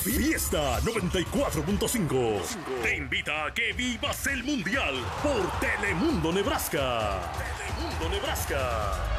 Fiesta 94.5 te invita a que vivas el Mundial por Telemundo Nebraska. Telemundo Nebraska.